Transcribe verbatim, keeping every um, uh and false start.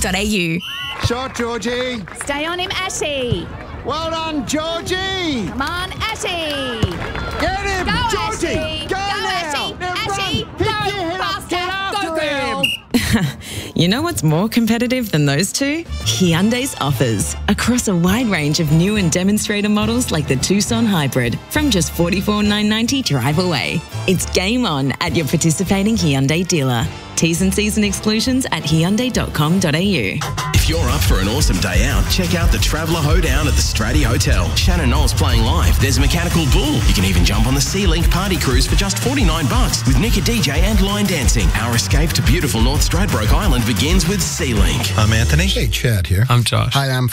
dot a u. Shot, Georgie. Stay on him, Ashy. Well done, Georgie. Come on, Ashy. Get him, Go, Georgie. Ashy. Go, Go, now. Ashy. Now Ashy, run. go Pick your head up. faster. Get after Go, girl. him. You know what's more competitive than those two? Hyundai's offers. Across a wide range of new and demonstrator models like the Tucson Hybrid from just forty-four thousand nine hundred ninety dollars drive away. It's game on at your participating Hyundai dealer. T's and C's and exclusions at hyundai dot com dot a u. If you're up for an awesome day out, check out the Traveller Hoedown at the Stratty Hotel. Shannon Knowles playing live. There's a mechanical bull. You can even jump on the Sea Link party cruise for just forty-nine bucks with Nick a D J and line dancing. Our escape to beautiful North Stradbroke Island begins with Sea Link. I'm Anthony. Hey, Chad here. I'm Josh. Hi, I'm